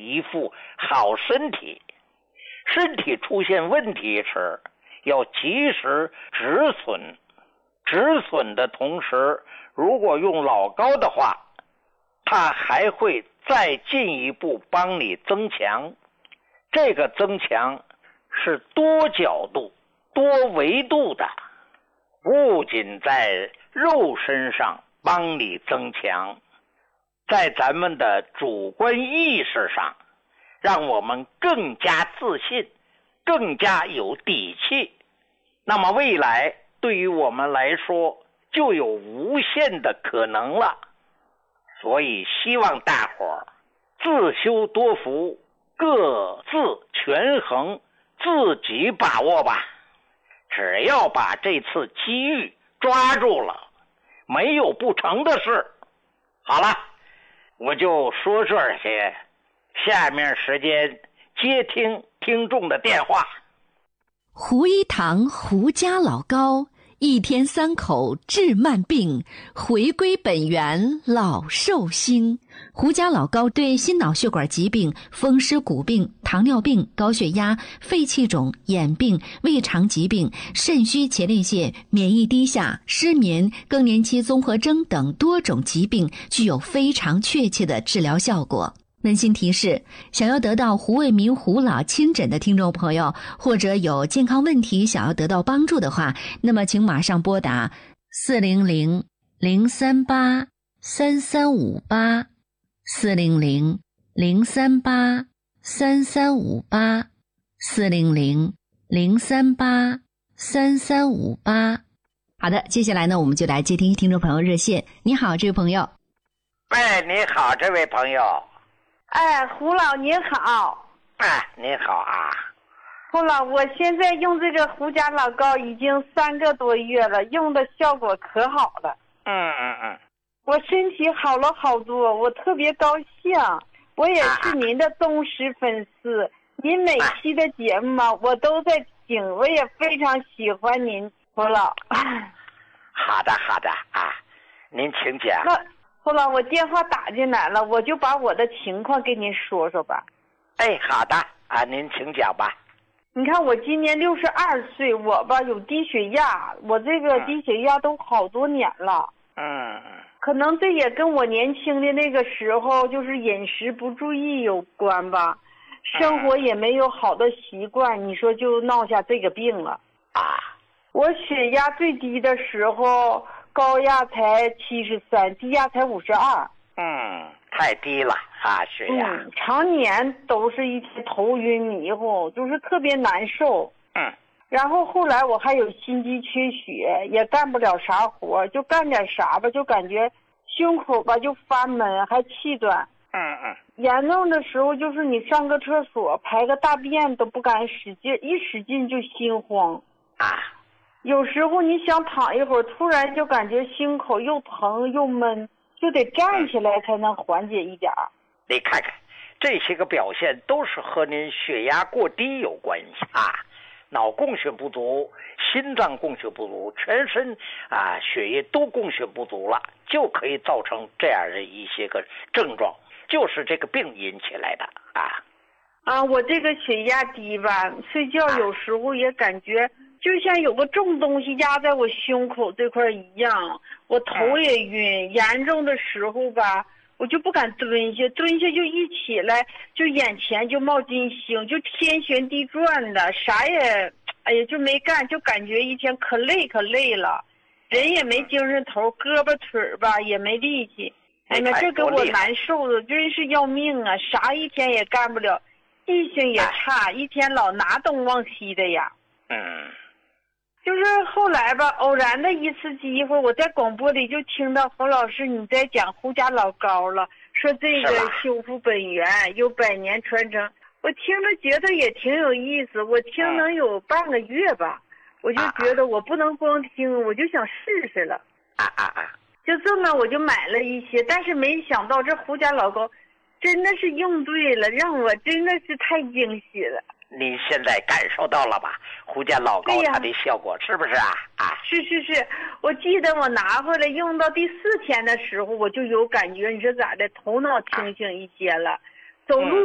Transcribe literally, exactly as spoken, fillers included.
一副好身体。身体出现问题时，要及时止损。止损的同时，如果用老高的话，它还会再进一步帮你增强。这个增强是多角度、多维度的，不仅在肉身上帮你增强，在咱们的主观意识上，让我们更加自信，更加有底气。那么未来对于我们来说就有无限的可能了。所以希望大伙儿自修多福，各自权衡，自己把握吧。只要把这次机遇抓住了，没有不成的事。好了，我就说这些，下面时间接听听众的电话。 胡一堂胡家老高，一天三口治慢病，回归本源老寿星。胡家老高对心脑血管疾病、风湿骨病、糖尿病、高血压、肺气肿、眼病、胃肠疾病、肾虚前列腺、免疫低下、失眠、更年期综合征等多种疾病具有非常确切的治疗效果。温馨提示，想要得到胡卫民胡老亲诊的听众朋友，或者有健康问题想要得到帮助的话，那么请马上拨打四零零零三八三三五八四零零零三八三三五八四零零零三八三三五八。好的，接下来呢，我们就来接听听众朋友热线。你好，这位朋友。 喂，你好，这位朋友。 哎，胡老您好。 哎，你好啊。 胡老，我现在用这个胡家老高已经三个多月了，用的效果可好了。 嗯嗯嗯。 我身体好了好多，我特别高兴。我也是您的忠实粉丝，啊、您每期的节目嘛，我都在听，我也非常喜欢您，胡老。 好的好的啊，您请讲。 那胡老，我电话打进来了，我就把我的情况跟您说说吧。 哎，好的啊，您请讲吧。 你看我今年六十二岁，我吧有低血压，我这个低血压都好多年了。 嗯嗯。 可能这也跟我年轻的那个时候就是饮食不注意有关吧，生活也没有好的习惯，你说就闹下这个病了。 啊。 我血压最低的时候，高压才七十三，低压才五十二。 嗯，太低了啊，血压。 嗯，常年都是一天头晕迷糊，就是特别难受。 嗯。 然后后来我还有心肌缺血，也干不了啥活，就干点啥吧，就感觉胸口吧就发闷，还气短。 嗯嗯。 严重的时候就是你上个厕所排个大便都不敢使劲，一使劲就心慌。 啊。 有时候你想躺一会儿，突然就感觉心口又疼又闷，就得站起来才能缓解一点。 你看看，这些个表现都是和您血压过低有关系啊。脑供血不足，心脏供血不足，全身啊血液都供血不足了，就可以造成这样的一些个症状，就是这个病引起来的啊。 啊，我这个血压低吧，睡觉有时候也感觉就像有个重东西压在我胸口这块一样，我头也晕，严重的时候吧，我就不敢蹲下，蹲下就一起来，就眼前就冒金星，就天旋地转的，啥也，哎呀，就没干，就感觉一天可累可累了，人也没精神头，胳膊腿吧也没力气，哎呀，这给我难受的，真是要命啊！啥一天也干不了，记性也差，一天老拿东忘西的呀。 嗯。 就是后来吧，偶然的一次机会，我在广播里就听到侯老师你在讲胡家老高了，说这个修复本源有百年传承，我听着觉得也挺有意思，我听能有半个月吧，我就觉得我不能光听，我就想试试了。 啊啊啊！ 就这么我就买了一些，但是没想到这胡家老高真的是用对了，让我真的是太惊喜了。 你现在感受到了吧？胡家老高它的效果是不是啊？啊， 是是是，我记得我拿回来用到第四天的时候，我就有感觉，你说咋的？头脑清醒一些了，走路